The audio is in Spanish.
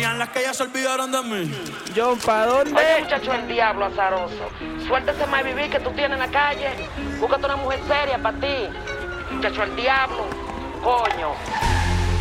Sean las que ya se olvidaron de mí. John, ¿pa' dónde? Oye, muchacho, el diablo azaroso. Suéltese más vivir que tú tienes en la calle. Búscate una mujer seria para ti. Muchacho, el diablo. Coño.